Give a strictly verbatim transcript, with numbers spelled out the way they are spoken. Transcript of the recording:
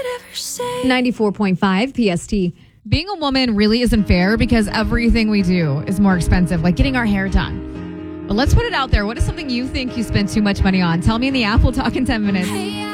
ninety-four point five P S T. Being a woman really isn't fair because everything we do is more expensive, like getting our hair done. But let's put it out there. What is something you think you spend too much money on? Tell me in the app. We'll talk in ten minutes.